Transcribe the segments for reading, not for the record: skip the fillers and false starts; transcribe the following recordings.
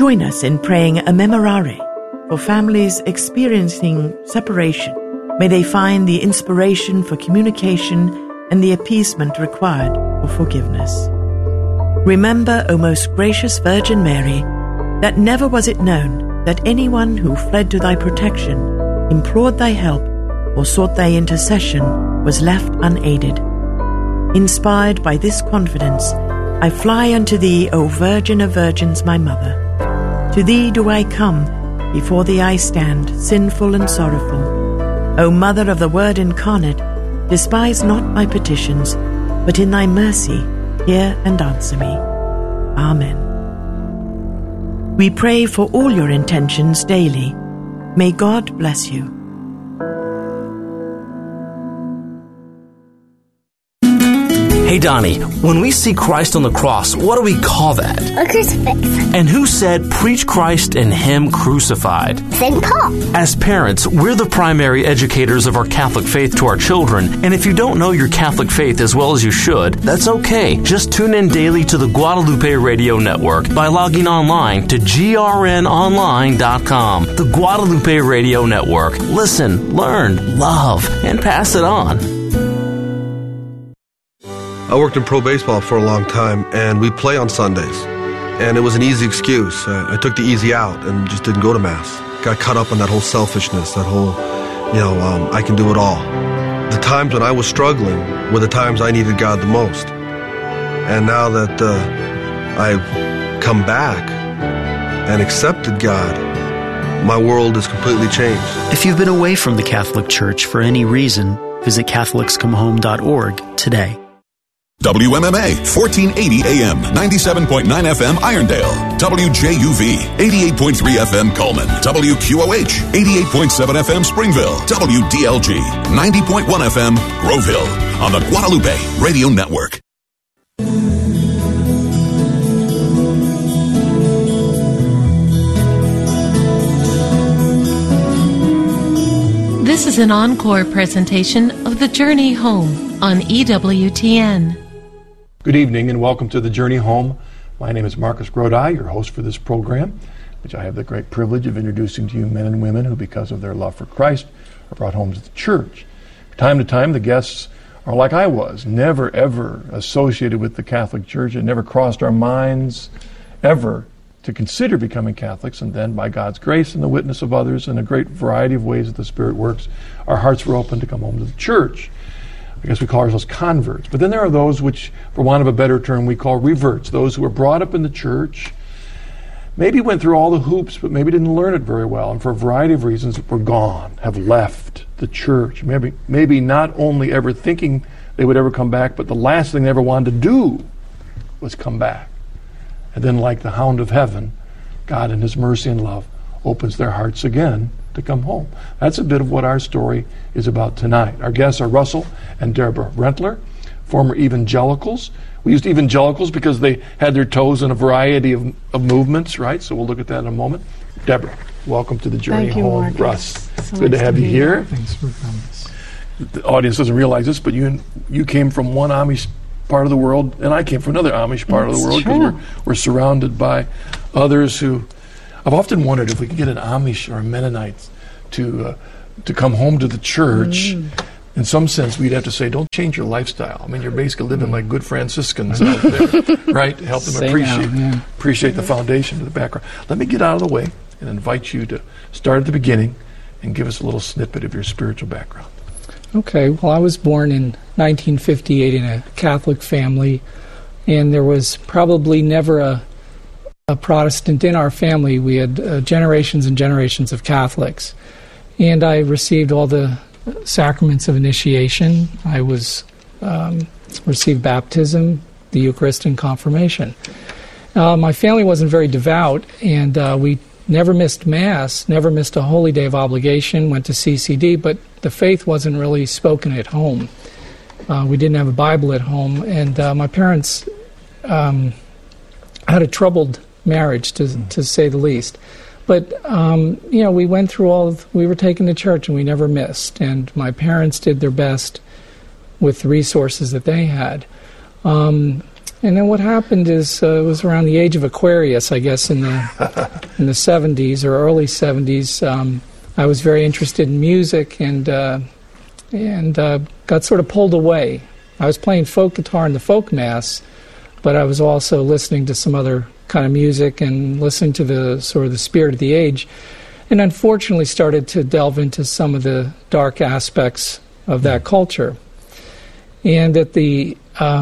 Join us in praying a memorare for families experiencing separation. May they find the inspiration for communication and the appeasement required for forgiveness. Remember, O most gracious Virgin Mary, that never was it known that anyone who fled to thy protection, implored thy help, or sought thy intercession was left unaided. Inspired by this confidence, I fly unto thee, O Virgin of Virgins, my Mother. To thee do I come, before thee I stand, sinful and sorrowful. O Mother of the Word incarnate, despise not my petitions, but in thy mercy hear and answer me. Amen. We pray for all your intentions daily. May God bless you. Hey Donnie, when we see Christ on the cross, what do we call that? A crucifix. And who said, preach Christ and Him crucified? St. Paul. As parents, we're the primary educators of our Catholic faith to our children, and if you don't know your Catholic faith as well as you should, that's okay. Just tune in daily to the Guadalupe Radio Network by logging online to grnonline.com. The Guadalupe Radio Network. Listen, learn, love, and pass it on. I worked in pro baseball for a long time, and we play on Sundays. And it was an easy excuse. I took the easy out and just didn't go to Mass. Got caught up in that whole selfishness, that whole, I can do it all. The times when I was struggling were the times I needed God the most. And now that I've come back and accepted God, my world has completely changed. If you've been away from the Catholic Church for any reason, visit CatholicsComeHome.org today. WMMA, 1480 AM, 97.9 FM, Irondale. WJUV, 88.3 FM, Coleman. WQOH, 88.7 FM, Springville. WDLG, 90.1 FM, Groveville. On the Guadalupe Radio Network. This is an encore presentation of The Journey Home on EWTN. Good evening and welcome to The Journey Home. My name is Marcus Grodi, your host for this program, which I have the great privilege of introducing to you men and women who, because of their love for Christ, are brought home to the church. From time to time, the guests are like I was, never ever associated with the Catholic Church. It never crossed our minds ever to consider becoming Catholics, and then by God's grace and the witness of others and a great variety of ways that the Spirit works, our hearts were open to come home to the church. I guess we call ourselves converts. But then there are those which, for want of a better term, we call reverts, those who were brought up in the church, maybe went through all the hoops, but maybe didn't learn it very well, and for a variety of reasons were gone, have left the church. Maybe not only ever thinking they would ever come back, but the last thing they ever wanted to do was come back. And then, like the hound of heaven, God in His mercy and love opens their hearts again to come home. That's a bit of what our story is about tonight. Our guests are Russell and Deborah Rentler, former evangelicals. We used evangelicals because they had their toes in a variety of movements, right? So we'll look at that in a moment. Deborah, welcome to The Journey Home. Marcus. Russ, so good nice to have you here. Thanks for coming. The audience doesn't realize this, but you came from one Amish part of the world, and I came from another Amish part of the world, because we're surrounded by others who... I've often wondered if we could get an Amish or a Mennonite to come home to the church. In some sense, we'd have to say, don't change your lifestyle. I mean, you're basically living like good Franciscans out there, right? To help them appreciate the foundation of the background. Let me get out of the way and invite you to start at the beginning and give us a little snippet of your spiritual background. Okay, well, I was born in 1958 in a Catholic family, and there was probably never a Protestant in our family. We had generations and generations of Catholics. And I received all the sacraments of initiation. I received baptism, the Eucharist, and confirmation. My family wasn't very devout, and we never missed Mass, never missed a holy day of obligation, went to CCD, but the faith wasn't really spoken at home. We didn't have a Bible at home, and my parents had a troubled marriage, to say the least. But, we went through we were taken to church and we never missed. And my parents did their best with the resources that they had. And then what happened is it was around the age of Aquarius, I guess, in the 70s or early 70s. I was very interested in music and got sort of pulled away. I was playing folk guitar in the folk mass, but I was also listening to some other kind of music and listening to the sort of the spirit of the age, and unfortunately started to delve into some of the dark aspects of that culture. And at the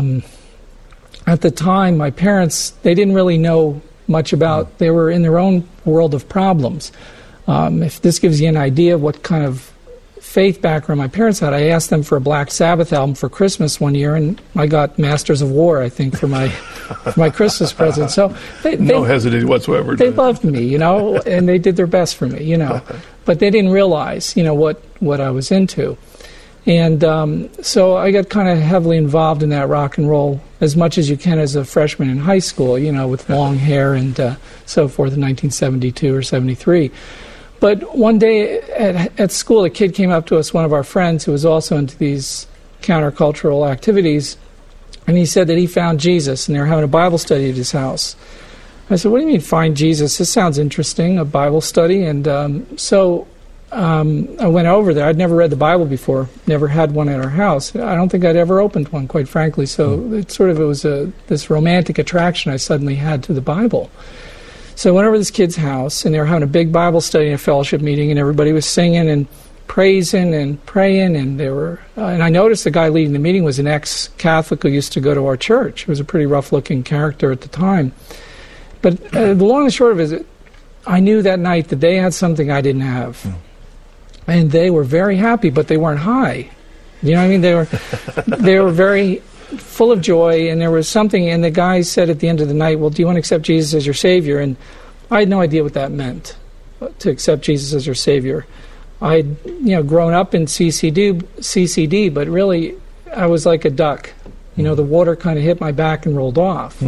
time, my parents, they didn't really know much about, they were in their own world of problems. If this gives you an idea of what kind of faith background my parents had, I asked them for a Black Sabbath album for Christmas one year, and I got Masters of War, I think, for my Christmas present. So no hesitation whatsoever. They loved me, and they did their best for me, but they didn't realize, what I was into. And so I got kind of heavily involved in that rock and roll as much as you can as a freshman in high school, with long hair and so forth in 1972 or 73. But one day at school, a kid came up to us, one of our friends who was also into these countercultural activities, and he said that he found Jesus, and they were having a Bible study at his house. I said, "What do you mean, find Jesus? This sounds interesting, a Bible study." And so I went over there. I'd never read the Bible before, never had one at our house. I don't think I'd ever opened one, quite frankly. So it was this romantic attraction I suddenly had to the Bible. So I went over to this kid's house, and they were having a big Bible study and a fellowship meeting, and everybody was singing and praising and praying, and and I noticed the guy leading the meeting was an ex-Catholic who used to go to our church. He was a pretty rough-looking character at the time. But the long and short of it is, I knew that night that they had something I didn't have. And they were very happy, but they weren't high. You know what I mean? They were very full of joy, and there was something, and the guy said at the end of the night, "Well, do you want to accept Jesus as your Savior?" And I had no idea what that meant, to accept Jesus as your Savior. I'd grown up in CCD, but really I was like a duck. The water kind of hit my back and rolled off.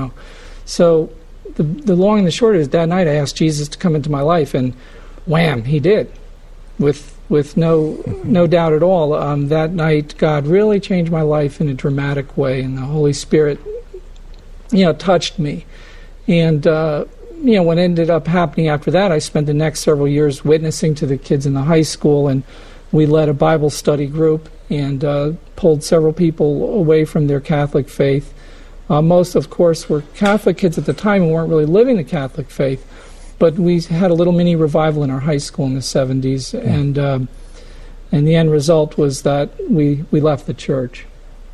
So the long and the short is, that night I asked Jesus to come into my life, and wham, he did, with no doubt at all. That night, God really changed my life in a dramatic way, and the Holy Spirit, touched me. And what ended up happening after that, I spent the next several years witnessing to the kids in the high school, and we led a Bible study group and pulled several people away from their Catholic faith. Most, of course, were Catholic kids at the time and weren't really living the Catholic faith. But we had a little mini revival in our high school in the 70s, and the end result was that we left the church,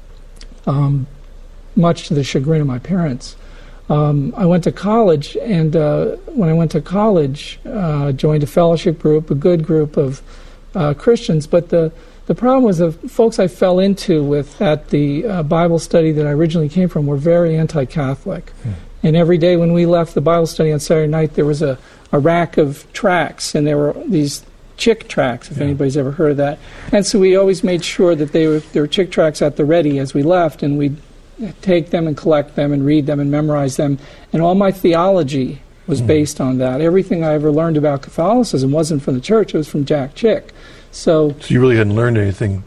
much to the chagrin of my parents. I went to college, and when I went to college, I joined a fellowship group, a good group of Christians, but the problem was the folks I fell into at the Bible study that I originally came from were very anti-Catholic. And every day when we left the Bible study on Saturday night, there was a rack of tracts, and there were these Chick tracts, if anybody's ever heard of that. And so we always made sure that there were Chick tracts at the ready as we left, and we'd take them and collect them and read them and memorize them. And all my theology was based on that. Everything I ever learned about Catholicism wasn't from the church, it was from Jack Chick. So you really hadn't learned anything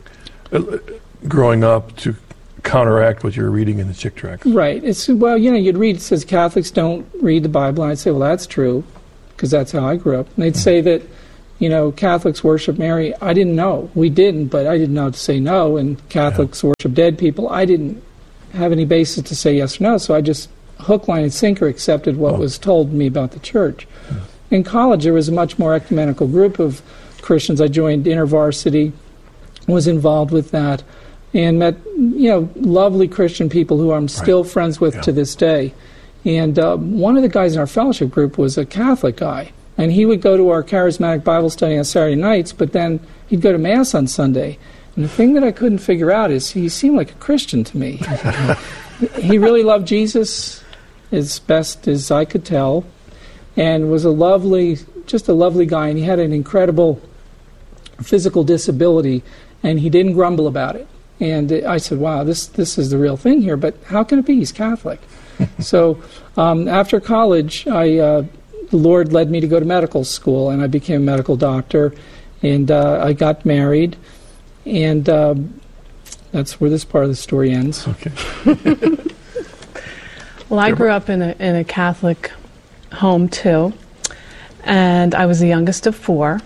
growing up to counteract what you were reading in the Chick tracts. Right. You'd read, it says Catholics don't read the Bible, and I'd say, well, that's true, because that's how I grew up. And they'd say that, Catholics worship Mary. I didn't know. We didn't, but I didn't know to say no. And Catholics worship dead people. I didn't have any basis to say yes or no, so I just hook, line, and sinker accepted what was told me about the church. In college, there was a much more ecumenical group of Christians. I joined InterVarsity, was involved with that, and met, lovely Christian people who I'm still friends with to this day. And one of the guys in our fellowship group was a Catholic guy, and he would go to our charismatic Bible study on Saturday nights, but then he'd go to Mass on Sunday. And the thing that I couldn't figure out is he seemed like a Christian to me. He really loved Jesus as best as I could tell, and was just a lovely guy, and he had an incredible physical disability, and he didn't grumble about it. And I said, wow, this is the real thing here, but how can it be? He's Catholic. So after college, the Lord led me to go to medical school, and I became a medical doctor, and I got married, and that's where this part of the story ends. Okay. Well, I grew up in a Catholic home too, and I was the youngest of 4.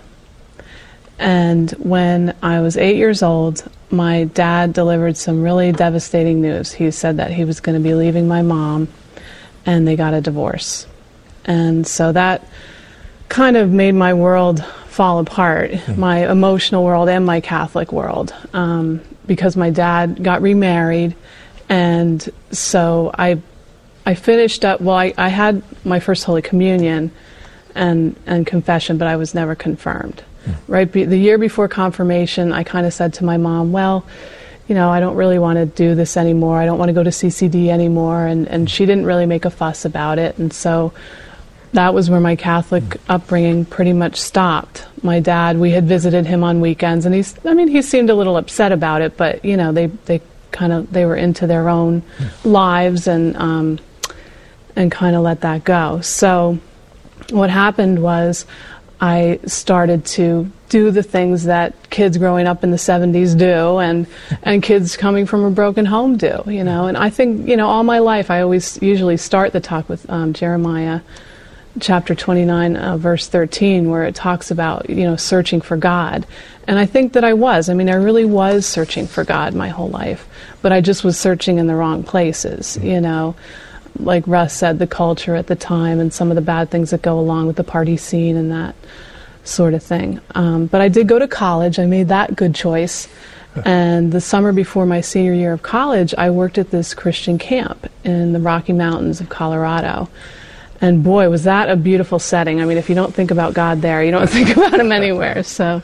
And when I was 8 years old, my dad delivered some really devastating news. He said that he was going to be leaving my mom, and they got a divorce. And so that kind of made my world fall apart, my emotional world and my Catholic world, because my dad got remarried. And so I finished up, well, I had my first Holy Communion and confession, but I was never confirmed. Right, the year before confirmation, I kind of said to my mom, well, you know, I don't really want to do this anymore. I don't want to go to CCD anymore. And she didn't really make a fuss about it. And so that was where my Catholic upbringing pretty much stopped. My dad, we had visited him on weekends, and he seemed a little upset about it, but, you know, they were into their own lives and kind of let that go. So what happened was I started to do the things that kids growing up in the 70s do, and kids coming from a broken home do, you know. And I think, you know, all my life I always usually start the talk with Jeremiah chapter 29, verse 13, where it talks about, you know, searching for God. And I think that I really was searching for God my whole life, but I just was searching in the wrong places, you know. Like Russ said, the culture at the time and some of the bad things that go along with the party scene and that sort of thing. But I did go to college. I made that good choice. And the summer before my senior year of college, I worked at this Christian camp in the Rocky Mountains of Colorado. And boy, was that a beautiful setting. I mean, if you don't think about God there, you don't think about him anywhere. So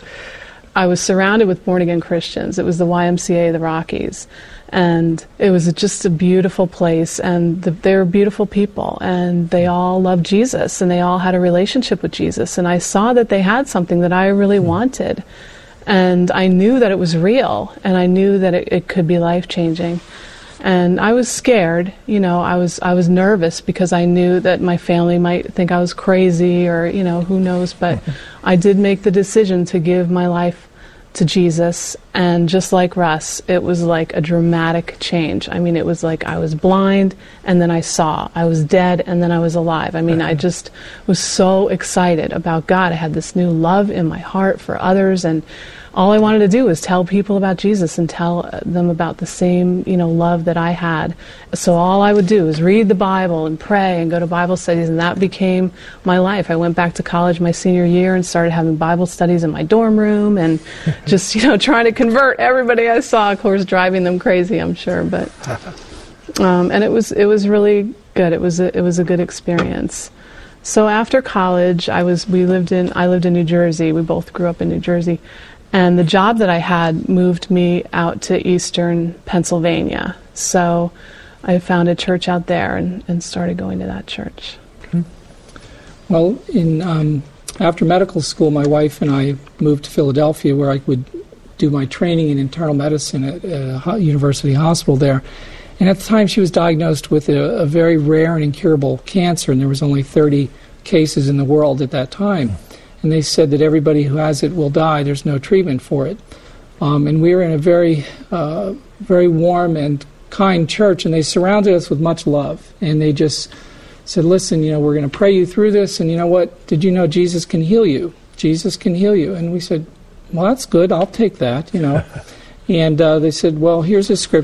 I was surrounded with born-again Christians. It was the YMCA of the Rockies. And it was just a beautiful place, and they were beautiful people, and they all loved Jesus, and they all had a relationship with Jesus. And I saw that they had something that I really wanted. And I knew that it was real, and I knew that it could be life-changing. And I was scared, you know, I was nervous because I knew that my family might think I was crazy or, you know, who knows. But I did make the decision to give my life to Jesus, and just like Russ, it was like a dramatic change. I mean, it was like I was blind and then I saw. I was dead and then I was alive. I mean, I just was so excited about God. I had this new love in my heart for others, and all I wanted to do was tell people about Jesus and tell them about the same, you know, love that I had. So all I would do was read the Bible and pray and go to Bible studies, and that became my life. I went back to college my senior year and started having Bible studies in my dorm room and just, you know, trying to convert everybody I saw, of course, driving them crazy, I'm sure. But and it was really good. It was a good experience. So after college, I lived in New Jersey. We both grew up in New Jersey. And the job that I had moved me out to eastern Pennsylvania. So I found a church out there and started going to that church. Okay. Well, after medical school, my wife and I moved to Philadelphia, where I would do my training in internal medicine at a university hospital there. And at the time, she was diagnosed with a very rare and incurable cancer, and there was only 30 cases in the world at that time. And they said that everybody who has it will die. There's no treatment for it. And we were in a very, very warm and kind church, and they surrounded us with much love. And they just said, listen, you know, we're going to pray you through this, and you know what? Did you know Jesus can heal you? Jesus can heal you. And we said, well, that's good. I'll take that, you know. And they said, well, here's a scripture.